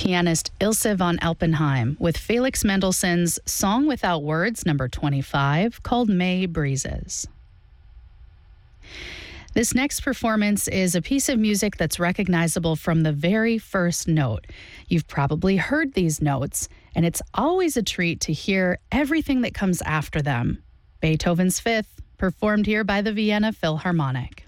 pianist Ilse von Alpenheim with Felix Mendelssohn's Song Without Words, number 25, called May Breezes. This next performance is a piece of music that's recognizable from the very first note. You've probably heard these notes, and it's always a treat to hear everything that comes after them. Beethoven's Fifth, performed here by the Vienna Philharmonic.